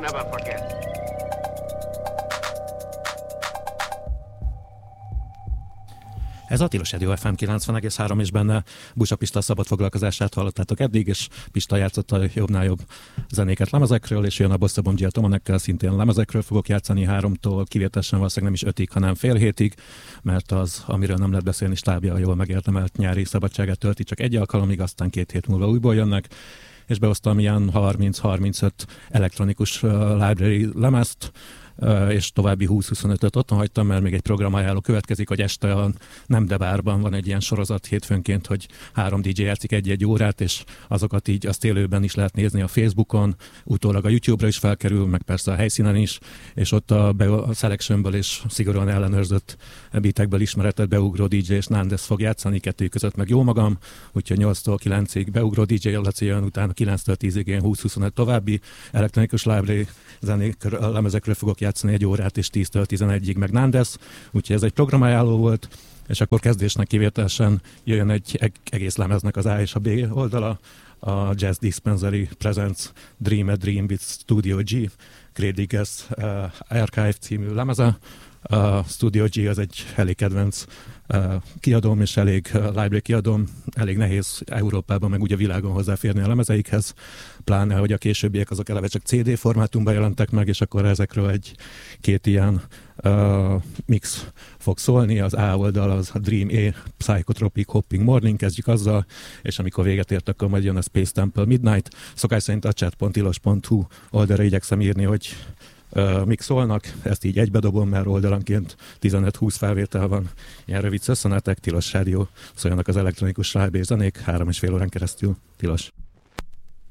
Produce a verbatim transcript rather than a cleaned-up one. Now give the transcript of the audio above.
never forget. Ez a Tilos Rádió ef em kilencven egész három, és benne Busa Pista szabad foglalkozását hallottátok eddig, és Pista játszott a jobbnál jobb zenéket lemezekről, és jön a Bossa Bom Giacomonekkel, szintén lemezekről fogok játszani háromtól, kivételesen valószínűleg nem is ötig, hanem fél hétig, mert az, amiről nem lehet beszélni, stábja jól megérdemelt nyári szabadságát tölti csak egy alkalomig, aztán két hét múlva újból jönnek, és behoztam ilyen harminc-harmincöt elektronikus uh, library lemezt, Uh, és további húsz-huszonötöt otthon hagytam, mert még egy programajánló következik, hogy este a Nem de Bárban van egy ilyen sorozat hétfőnként, hogy három dé dzsé játszik egy-egy órát, és azokat így azt élőben is lehet nézni a Facebookon, utólag a YouTube-ra is felkerül, meg persze a helyszínen is, és ott a, be, a Selectionből és szigorúan ellenőrzött beatekből ismeretett beugró dé dzsé és Nandes fog játszani, kettő között meg jó magam, úgyhogy nyolctól kilencig beugró dé dzsé Laci jön, utána kilenctől tízig én húsz-huszonöt további elektronikus library zenékről, lemezekről fogok játszani egy órát, és tíztől tizenegyig meg Nandes, úgyhogy ez egy programajánló volt, és akkor kezdésnek kivételesen jöjjön egy egész lemeznek az A és a B oldala, a Jazz Dispensary Presents Dream a Dream with Studio G, Craig Digges uh, Archive című lemeze. A Studio G az egy elég kedvenc uh, kiadóm, és elég uh, library kiadóm, elég nehéz Európában, meg úgy a világon hozzáférni a lemezeikhez, pláne, hogy a későbbiek azok eleve csak cé dé formátumban jelentek meg, és akkor ezekről egy két ilyen uh, mix fog szólni. Az A oldal az a Dream A, Psychotropic Hopping Morning, kezdjük azzal, és amikor véget ért, akkor majd jön a Space Temple Midnight. Szokás szerint a chat pont tilos pont hu oldalra igyekszem írni, hogy Uh, mik szólnak, ezt így egybedobom, mert oldalanként tizenöt-húsz felvétel van. Ilyen rövid szösszenetek, Tilos Rádió, szóljanak az elektronikus library zenék három és fél órán keresztül. Tilos.